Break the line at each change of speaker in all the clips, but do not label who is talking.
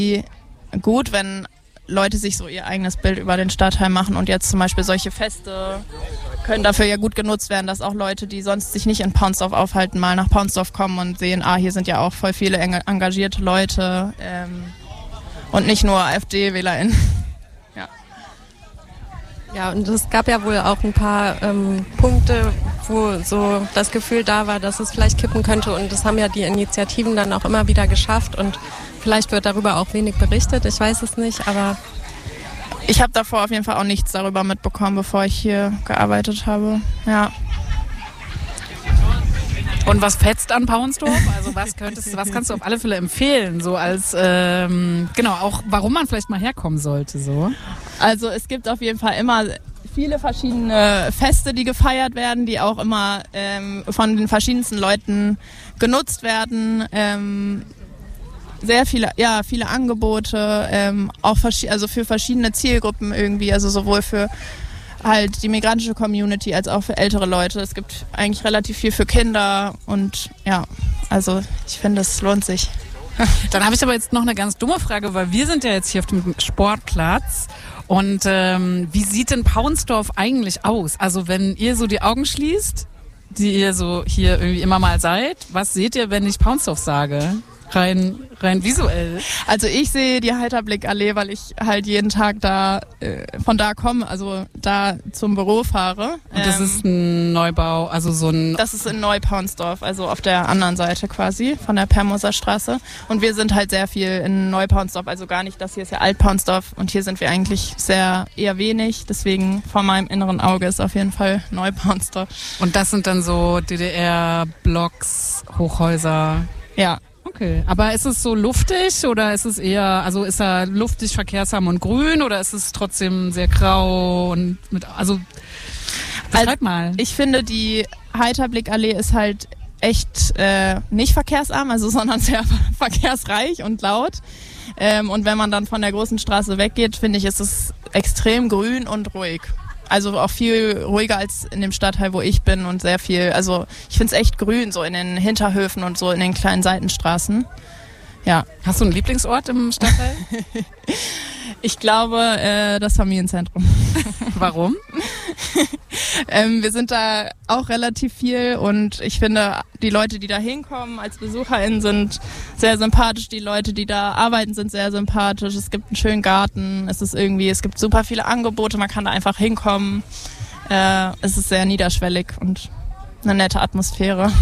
gut, wenn Leute sich so ihr eigenes Bild über den Stadtteil machen und jetzt zum Beispiel solche Feste können dafür ja gut genutzt werden, dass auch Leute, die sonst sich nicht in Paunsdorf aufhalten, mal nach Paunsdorf kommen und sehen, hier sind ja auch voll viele engagierte Leute und nicht nur AfD-WählerInnen.
Ja, und es gab ja wohl auch ein paar Punkte, wo so das Gefühl da war, dass es vielleicht kippen könnte. Und das haben ja die Initiativen dann auch immer wieder geschafft. Und vielleicht wird darüber auch wenig berichtet, ich weiß es nicht, aber...
Ich habe davor auf jeden Fall auch nichts darüber mitbekommen, bevor ich hier gearbeitet habe, ja.
Und was fetzt an Paunsdorf? Also was kannst du auf alle Fälle empfehlen, so als, auch warum man vielleicht mal herkommen sollte, so?
Also es gibt auf jeden Fall immer viele verschiedene Feste, die gefeiert werden, die auch immer von den verschiedensten Leuten genutzt werden. Sehr viele Angebote, auch für verschiedene Zielgruppen irgendwie, also sowohl für halt die migrantische Community als auch für ältere Leute. Es gibt eigentlich relativ viel für Kinder und ja, also ich finde, es lohnt sich.
Dann habe ich aber jetzt noch eine ganz dumme Frage, weil wir sind ja jetzt hier auf dem Sportplatz und wie sieht denn Paunsdorf eigentlich aus? Also wenn ihr so die Augen schließt, die ihr so hier irgendwie immer mal seid, was seht ihr, wenn ich Paunsdorf sage? Rein visuell.
Also ich sehe die Heiterblick-Allee, weil ich halt jeden Tag von da komme, also da zum Büro fahre.
Und das ist ein Neubau, also so ein...
Das ist in Neupaunsdorf, also auf der anderen Seite quasi von der Permoser Straße. Und wir sind halt sehr viel in Neupaunsdorf, also gar nicht, das hier ist ja Altpaunsdorf und hier sind wir eigentlich eher wenig. Deswegen vor meinem inneren Auge ist auf jeden Fall Neupaunsdorf.
Und das sind dann so DDR-Blocks, Hochhäuser?
Ja.
Okay, aber ist es so luftig oder ist es eher, also ist er luftig, verkehrsarm und grün oder ist es trotzdem sehr grau und beschreib mal.
Ich finde, die Heiterblick-Allee ist halt echt nicht verkehrsarm, sondern sehr verkehrsreich und laut. Und wenn man dann von der großen Straße weggeht, finde ich, ist es extrem grün und ruhig. Also auch viel ruhiger als in dem Stadtteil, wo ich bin und sehr viel, also ich finde es echt grün, so in den Hinterhöfen und so in den kleinen Seitenstraßen. Ja.
Hast du einen Lieblingsort im Stadtteil?
Ich glaube, das Familienzentrum.
Warum?
Wir sind da auch relativ viel und ich finde, die Leute, die da hinkommen als BesucherInnen, sind sehr sympathisch. Die Leute, die da arbeiten, sind sehr sympathisch. Es gibt einen schönen Garten. Es gibt super viele Angebote. Man kann da einfach hinkommen. Es ist sehr niederschwellig und eine nette Atmosphäre.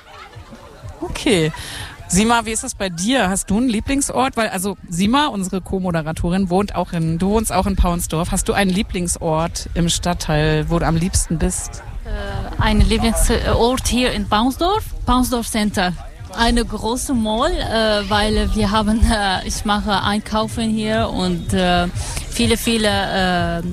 Okay. Sima, wie ist das bei dir? Hast du einen Lieblingsort? Weil, Sima, unsere Co-Moderatorin, du wohnst auch in Paunsdorf. Hast du einen Lieblingsort im Stadtteil, wo du am liebsten bist?
Ein Lieblingsort hier in Paunsdorf Center. Eine große Mall, weil ich mache Einkaufen hier und viele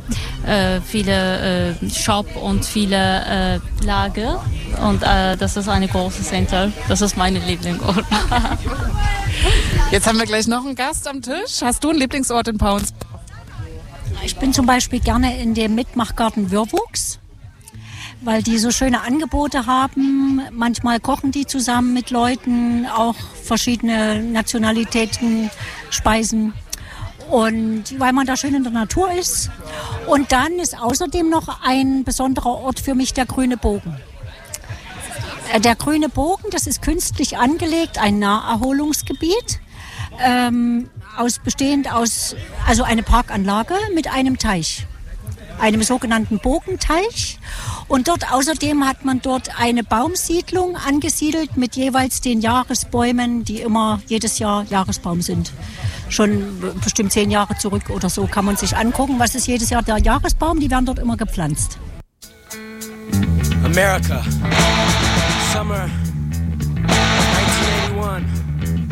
Shop und viele Lager und das ist eine große Center. Das ist meine Lieblingsort.
Jetzt haben wir gleich noch einen Gast am Tisch. Hast du einen Lieblingsort in Paunsdorf?
Ich bin zum Beispiel gerne in dem Mitmachgarten Würwuchs, weil die so schöne Angebote haben. Manchmal kochen die zusammen mit Leuten, auch verschiedene Nationalitäten, Speisen. Und weil man da schön in der Natur ist. Und dann ist außerdem noch ein besonderer Ort für mich der Grüne Bogen. Der Grüne Bogen, das ist künstlich angelegt, ein Naherholungsgebiet, bestehend aus eine Parkanlage mit einem Teich, einem sogenannten Bogenteich. Und außerdem hat man dort eine Baumsiedlung angesiedelt mit jeweils den Jahresbäumen, die immer jedes Jahr Jahresbaum sind. Schon bestimmt 10 Jahre zurück oder so kann man sich angucken, was ist jedes Jahr der Jahresbaum, die werden dort immer gepflanzt.
America, Summer 1981.